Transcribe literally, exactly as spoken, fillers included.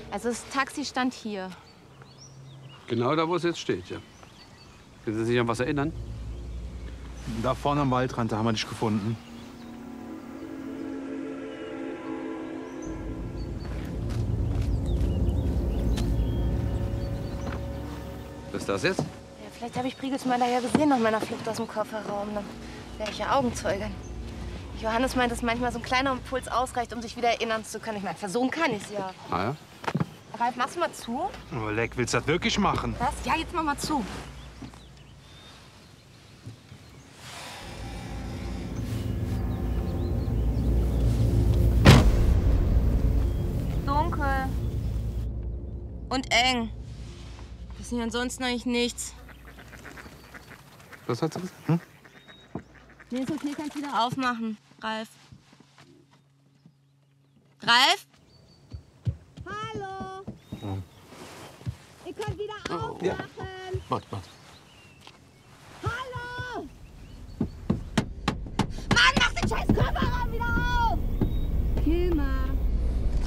Also das Taxi stand hier. Genau da, wo es jetzt steht, ja. Können Sie sich an was erinnern? Da vorne am Waldrand, da haben wir dich gefunden. Was ist das jetzt? Ja, vielleicht habe ich Priegelsmeier ja gesehen nach meiner Flucht aus dem Kofferraum. Dann wäre ich ja Augenzeugin. Johannes meint, dass manchmal so ein kleiner Impuls ausreicht, um sich wieder erinnern zu können. Ich meine, versuchen kann ich es ja. Ah ja? Ralf, machst du mal zu? Oh, Leck, willst du das wirklich machen? Was? Ja, jetzt mach mal zu. Dunkel. Und eng. Wissen wir ansonsten eigentlich nichts. Was hat sie gesagt? Hm? Nee, ist okay, kannst wieder aufmachen, Ralf. Ralf? Hallo? Oh. Ihr könnt wieder aufmachen. Ja. Mach, mach. Hallo? Mann, mach den scheiß Koffer